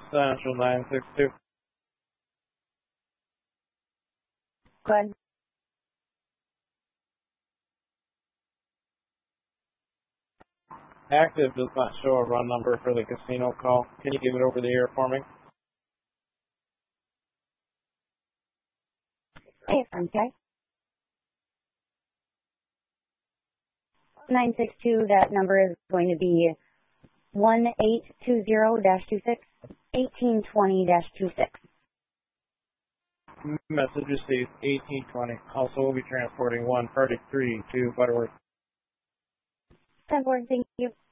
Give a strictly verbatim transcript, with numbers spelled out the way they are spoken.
Central nine six two. Go ahead. Active does not show a run number for the casino call. Can you give it over the air for me? Hey, okay. nine six two, that number is going to be one eight two zero dash two six, eighteen twenty dash two six. Message received, eighteen twenty. Also, we'll be transporting one party three to Butterworth. ten four, thank you.